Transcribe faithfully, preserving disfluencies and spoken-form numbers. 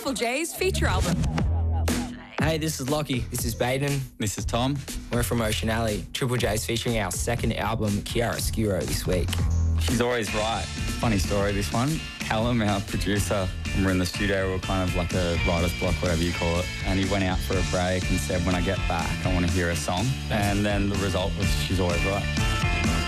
Triple J's feature album. Hey, this is Lockie. This is Baden. This is Tom. We're from Ocean Alley. Triple J's featuring our second album, Chiaroscuro, this week. She's always right. Funny story, this one. Callum, our producer, when we're in the studio, we're kind of like a writer's block, whatever you call it. And he went out for a break and said, when I get back, I want to hear a song. And then the result was She's Always Right.